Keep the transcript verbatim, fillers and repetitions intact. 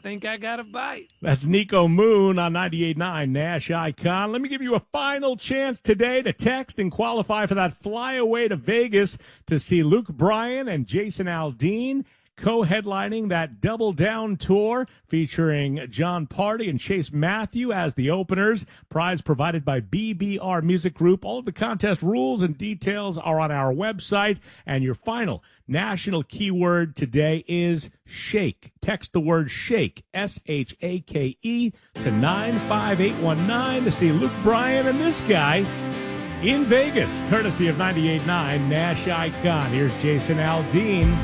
think I got a bite. That's Nico Moon on ninety-eight point nine Nash Icon. Let me give you a final chance today to text and qualify for that fly away to Vegas to see Luke Bryan and Jason Aldean co-headlining that Double Down tour featuring John Party and Chase Matthew as the openers. Prize provided by B B R Music Group. All of the contest rules and details are on our website. And your final national keyword today is shake. Text the word shake, S H A K E, to nine five eight one nine to see Luke Bryan and this guy in Vegas, courtesy of ninety-eight point nine Nash Icon. Here's Jason Aldean.